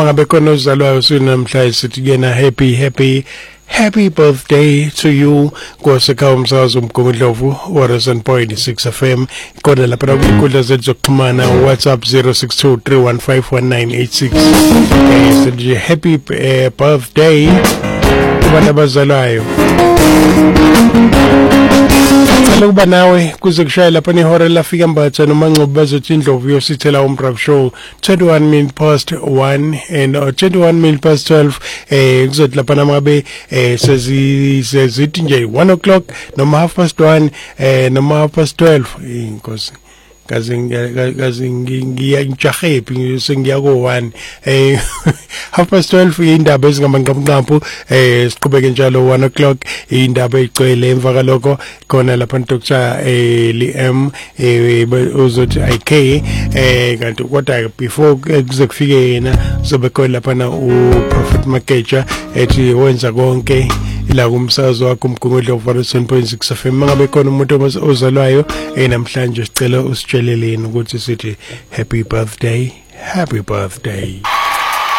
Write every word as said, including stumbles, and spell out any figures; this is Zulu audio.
mangabe khona uzalwayo sinamhlanje sithi kena happy happy happy birthday to you kwaseka umsakazo umgungundlovu one oh point six F M kodwa lapha kwinkundla zethu zokuxhumana WhatsApp zero six two three one five one nine eight six eh sithi happy uh, birthday kubantu abazalwayo. Ukuba nawe kuze kushaya lapha nehora lafika mbatha noma ngcobo bazothi indlovu yosithela umbrave show twenty-one minutes past one and uh, twenty-one minutes past twelve eh kuzothi lapha namabe eh sezi sezithi nje one o'clock noma half past one eh noma half past twelve inkosi kaze kaze ngiyajahepi sengiya ko one eh half past twelve indaba ezingamanqamqampu eh siqhubeke njalo one o'clock indaba egcwele emva kaloko khona lapha Doctor eh Liam eh uzothi I K eh kanti kodwa before kuze kufike yena sobe khona lapha na u Prophet Makeja ethi wenza konke ila kumsazo wakho umgungundlovu one oh point six F M mangabe khona umuntu ozalwayo eh namhlanje sicela usitsheleleni ukuthi sithi happy birthday happy birthday.